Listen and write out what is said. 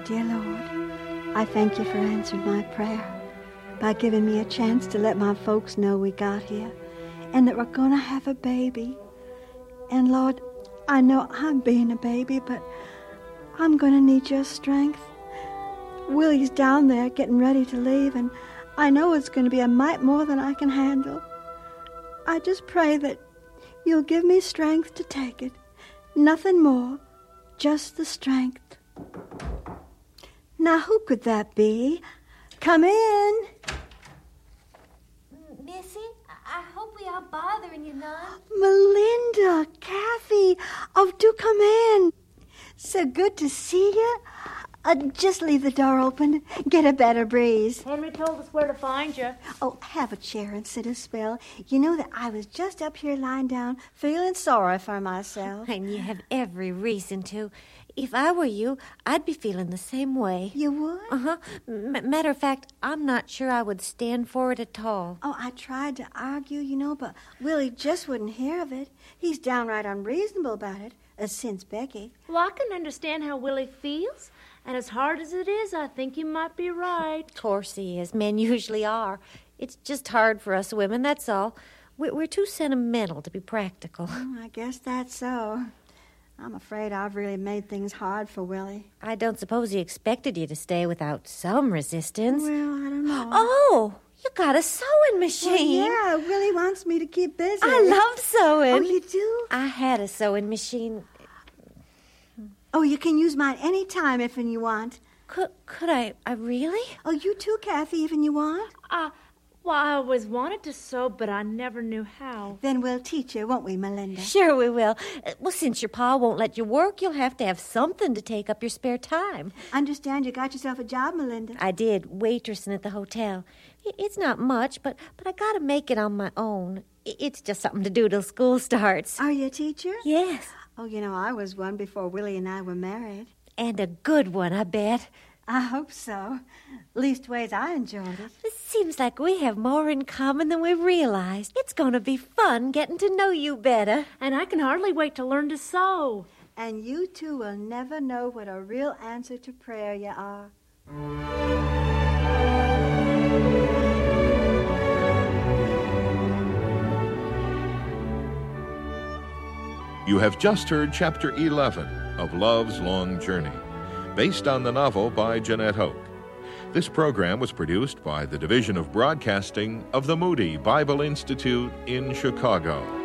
Dear Lord, I thank you for answering my prayer by giving me a chance to let my folks know we got here and that we're going to have a baby. And Lord, I know I'm being a baby, but I'm going to need your strength. Willie's down there getting ready to leave, and I know it's going to be a mite more than I can handle. I just pray that you'll give me strength to take it. Nothing more, just the strength. Now, who could that be? Come in. Missy, I hope we aren't bothering you none. Melinda, Kathy, oh, do come in. So good to see you. Just leave the door open. Get a better breeze. Henry told us where to find you. Oh, have a chair and sit a spell. You know that I was just up here lying down, feeling sorry for myself. And you have every reason to. If I were you, I'd be feeling the same way. You would? Uh-huh. Matter of fact, I'm not sure I would stand for it at all. Oh, I tried to argue, but Willie just wouldn't hear of it. He's downright unreasonable about it, since Becky. Well, I can understand how Willie feels. And as hard as it is, I think you might be right. Of course he is. Men usually are. It's just hard for us women, that's all. We're too sentimental to be practical. I guess that's so. I'm afraid I've really made things hard for Willie. I don't suppose he expected you to stay without some resistance. Well, I don't know. Oh, you got a sewing machine. Well, yeah, Willie wants me to keep busy. I love sewing. Oh, you do? I had a sewing machine. Oh, you can use mine any time if you want. Could I really? Oh, you too, Kathy, if you want. Well, I always wanted to sew, but I never knew how. Then we'll teach you, won't we, Melinda? Sure we will. Well, since your pa won't let you work, you'll have to have something to take up your spare time. Understand you got yourself a job, Melinda. I did, waitressing at the hotel. It's not much, but I gotta make it on my own. It's just something to do till school starts. Are you a teacher? Yes. Oh, I was one before Willie and I were married. And a good one, I bet. I hope so. Leastways, I enjoyed it. It seems like we have more in common than we realized. It's going to be fun getting to know you better. And I can hardly wait to learn to sew. And you two will never know what a real answer to prayer you are. You have just heard Chapter 11 of Love's Long Journey, based on the novel by Jeanette Hoke. This program was produced by the Division of Broadcasting of the Moody Bible Institute in Chicago.